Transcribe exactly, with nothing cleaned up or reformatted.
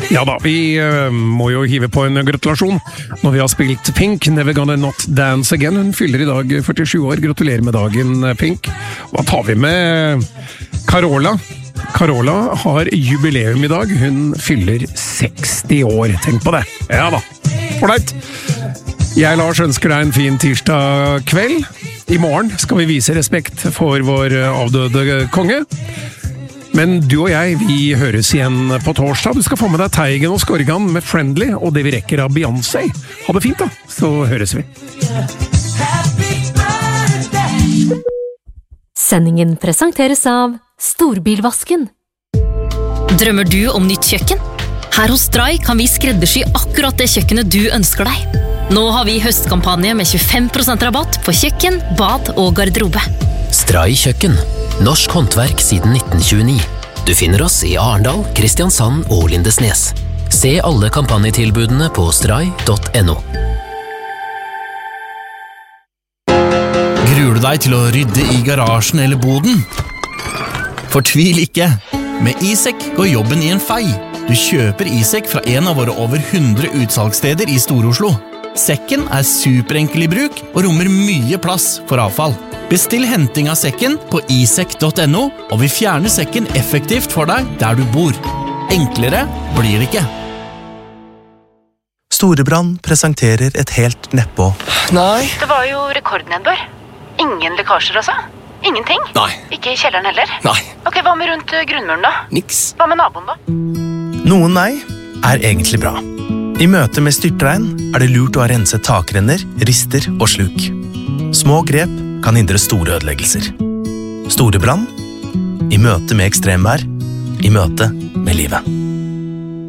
Ja da, vi uh, må jo hive på en gratulasjon når vi har spilt Pink, Never Gonna Not Dance Again. Hun fyller i dag førtisju år. Gratulerer med dagen, Pink. Hva tar vi med Carola? Carola har jubileum i dag. Hun fyller seksti år. Tenk på det. Ja da. Alright. Jeg, Lars, ønsker deg en fin tirsdag kveld. I morgen skal vi vise respekt for vår avdøde konge. Men du og jeg, vi høres igjen på torsdag. Du skal få med deg Teigen og Skorgan med Friendly, og det vi rekker av Beyoncé. Ha det fint da, så høres vi. Sendingen presenteres av Storbilvasken. Drømmer du om nytt kjøkken? Her hos Stray kan vi skreddersy akkurat det kjøkkenet du ønsker deg. Nå har vi høstkampanje med tjuefem prosent rabatt på kjøkken, bad og garderobe. Stray kjøkken. Norsk håndverk siden nitten tjueni. Du finner oss i Arendal, Kristiansand og Lindesnes. Se alle kampanjetilbudene på stray punktum no. Gruer du deg til å rydde i garasjen eller boden? Fortvil ikke! Med iSek går jobben i en fei. Du kjøper iSek fra en av våre over hundre utsalgssteder i Stor-Oslo. Sekken er superenkel i bruk og rommer mye plass for avfall. Bestill henting av sekken på isek punktum no, og vi fjerner sekken effektivt for deg der du bor. Enklere blir det ikke. Storebrand presenterer et helt neppå. Nei. Det var jo rekordnedbør. Ingen lekkasjer altså? Ingenting? Nei. Ikke i kjelleren heller? Nei. Ok, hva med rundt grunnmuren da? Niks. Hva med naboen da? Noen nei er egentlig bra. I møte med styrtregn er det lurt å ha renset takrenner, rister og sluk. Små grep kan hindre store ødeleggelser. Storebrand, i møte med ekstremvær, i møte med livet.